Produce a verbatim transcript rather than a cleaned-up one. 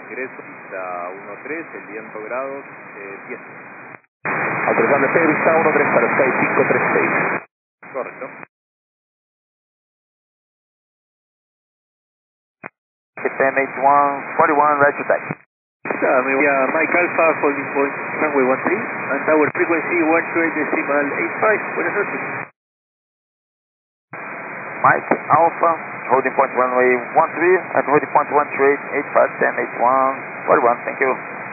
ingreso, pista uno tres, el viento grados eh, diez. Autorizando pista uno tres para Sky cinco tres seis. Correcto. M H one forty-one, right to taxi. Yeah, me voy a Mike Alpha, holding point runway one three, and tower frequency one two eight decimal eight five. Buenas noches. Mike Alpha, holding point runway one three, and holding point one two eight eight five, ten H one forty-one, thank you.